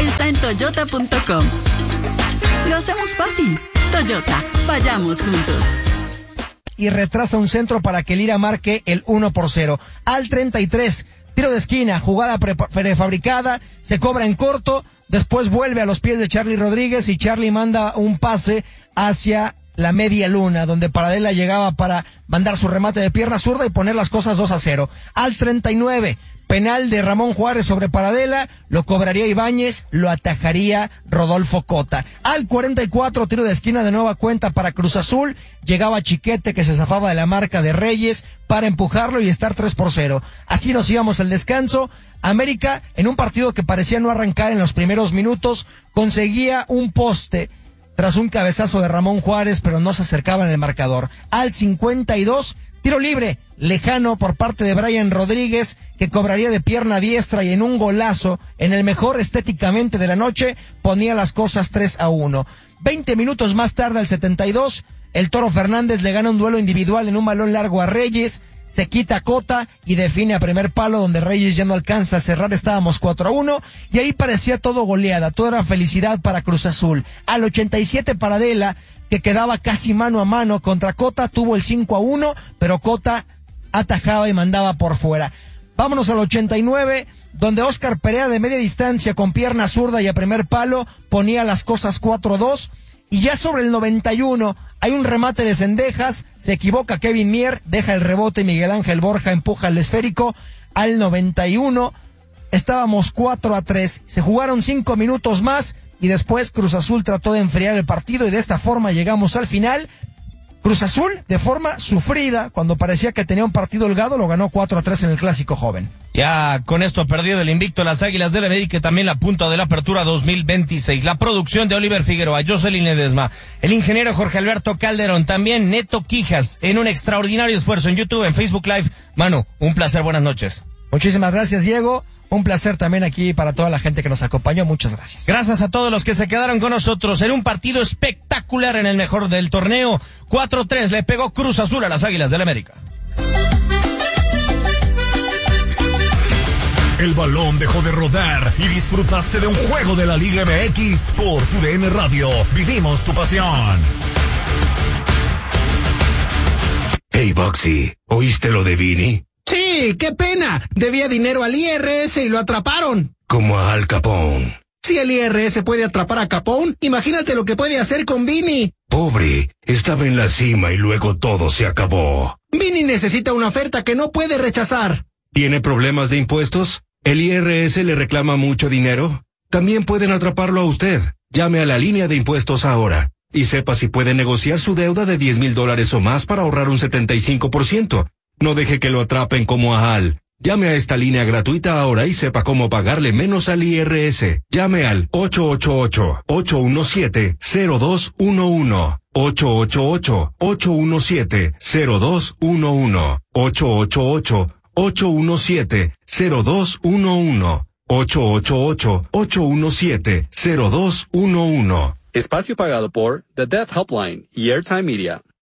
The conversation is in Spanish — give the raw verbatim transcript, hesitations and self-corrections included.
está en toyota punto com. Lo hacemos fácil. Toyota, vayamos juntos. Y retrasa un centro para que Lira marque el uno por cero. Al treinta y tres, tiro de esquina, jugada pre- prefabricada, se cobra en corto, después vuelve a los pies de Charly Rodríguez y Charly manda un pase hacia la media luna, donde Paradela llegaba para mandar su remate de pierna zurda y poner las cosas dos a cero. Al treinta y nueve, penal de Ramón Juárez sobre Paradela, lo cobraría Ibáñez, lo atajaría Rodolfo Cota. Al cuarenta y cuatro, tiro de esquina de nueva cuenta para Cruz Azul, llegaba Chiquete que se zafaba de la marca de Reyes para empujarlo y estar tres por cero. Así nos íbamos al descanso. América, en un partido que parecía no arrancar en los primeros minutos, conseguía un poste tras un cabezazo de Ramón Juárez, pero no se acercaba en el marcador. Al cincuenta y dos, tiro libre, lejano por parte de Brian Rodríguez, que cobraría de pierna diestra y en un golazo, en el mejor estéticamente de la noche, ponía las cosas tres a uno. Veinte minutos más tarde, al setenta y dos, el Toro Fernández le gana un duelo individual en un balón largo a Reyes, se quita Cota y define a primer palo donde Reyes ya no alcanza a cerrar, estábamos cuatro a uno y ahí parecía todo goleada, todo era felicidad para Cruz Azul. Al ochenta y siete, Paradela, que quedaba casi mano a mano contra Cota, tuvo el cinco a uno, pero Cota atajaba y mandaba por fuera. Vámonos al ochenta y nueve, donde Óscar Perea de media distancia con pierna zurda y a primer palo ponía las cosas cuatro a dos. Y ya sobre el noventa y uno hay un remate de Cendejas, se equivoca Kevin Mier, deja el rebote y Miguel Ángel Borja empuja el esférico. Al noventa y uno estábamos cuatro a tres, se jugaron cinco minutos más y después Cruz Azul trató de enfriar el partido y de esta forma llegamos al final. Cruz Azul, de forma sufrida, cuando parecía que tenía un partido holgado, lo ganó cuatro a tres en el Clásico Joven. Ya con esto perdido el invicto las Águilas del América y también la punta de la apertura dos mil veintiséis. La producción de Oliver Figueroa, Jocelyn Ledesma, el ingeniero Jorge Alberto Calderón, también Neto Quijas, en un extraordinario esfuerzo en YouTube, en Facebook Live. Manu, un placer, buenas noches. Muchísimas gracias, Diego. Un placer también aquí para toda la gente que nos acompañó. Muchas gracias. Gracias a todos los que se quedaron con nosotros en un partido espectacular en el mejor del torneo. cuatro a tres le pegó Cruz Azul a las Águilas del América. El balón dejó de rodar y disfrutaste de un juego de la Liga M X por tu D N Radio. Vivimos tu pasión. Hey, Boxy, ¿oíste lo de Vini? Sí, qué pena. Debía dinero al I R S y lo atraparon. Como a Al Capone. Si el I R S puede atrapar a Capone, imagínate lo que puede hacer con Vini. Pobre, estaba en la cima y luego todo se acabó. Vini necesita una oferta que no puede rechazar. ¿Tiene problemas de impuestos? ¿El I R S le reclama mucho dinero? También pueden atraparlo a usted. Llame a la línea de impuestos ahora y sepa si puede negociar su deuda de diez mil dólares o más para ahorrar un setenta y cinco por ciento. No deje que lo atrapen como a Al. Llame a esta línea gratuita ahora y sepa cómo pagarle menos al I R S. Llame al ocho ocho ocho, ocho uno siete, cero dos uno uno. ocho ocho ocho, ocho uno siete, cero dos uno uno. ocho ocho ocho, ocho uno siete, cero dos uno uno. ocho ocho ocho, ocho uno siete, cero dos uno uno. Espacio pagado por The Death Helpline y Airtime Media.